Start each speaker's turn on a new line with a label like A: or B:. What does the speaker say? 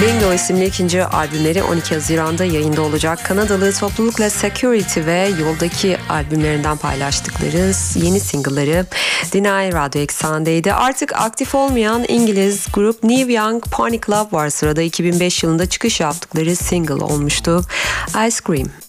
A: Bingo isimli ikinci albümleri 12 Haziran'da yayında olacak. Kanadalı toplulukla Security ve Yoldaki albümlerinden paylaştıkları yeni single'ları Deny Radyo Eksen'deydi. Artık aktif olmayan İngiliz grup Neil Young Pony Club var sırada. 2005 yılında çıkış yaptıkları single olmuştu. Ice Cream.